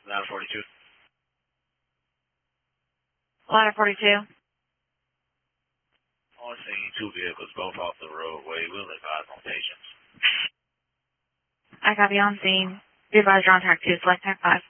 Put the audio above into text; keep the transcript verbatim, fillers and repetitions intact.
Ladder forty-two. Ladder forty-two. Only seeing two vehicles, both off the roadway. We'll advise on patients. I copy on scene. Be advised you're on track two. Select track five.